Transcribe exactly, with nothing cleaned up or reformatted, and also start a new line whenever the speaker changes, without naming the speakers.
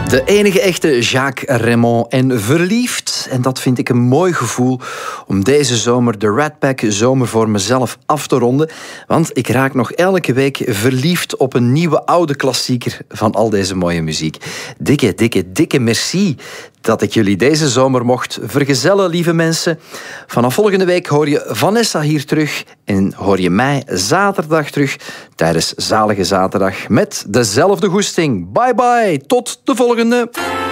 De enige echte Jacques Raymond en verliefd. En dat vind ik een mooi gevoel om deze zomer de Rat Pack zomer voor mezelf af te ronden. Want ik raak nog elke week verliefd op een nieuwe oude klassieker van al deze mooie muziek. Dikke, dikke, dikke merci dat ik jullie deze zomer mocht vergezellen, lieve mensen. Vanaf volgende week hoor je Vanessa hier terug en hoor je mij zaterdag terug tijdens Zalige Zaterdag met dezelfde goesting. Bye bye, tot de volgende.